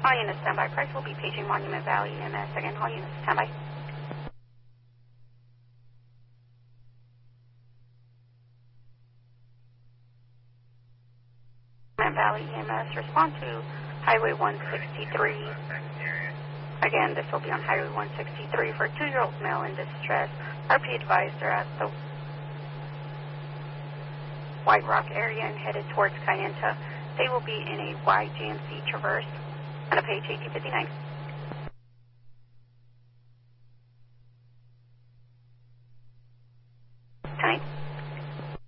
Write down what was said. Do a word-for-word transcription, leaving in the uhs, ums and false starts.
hall unit standby. Price will be paging Monument Valley E M S. Second hall unit standby. Monument Valley E M S, respond to Highway one sixty-three. Again, this will be on Highway one sixty-three for a two-year-old male in distress. R P advised they're at the White Rock area and headed towards Kayenta. They will be in a Y G M C Traverse on a page eighteen fifty-nine.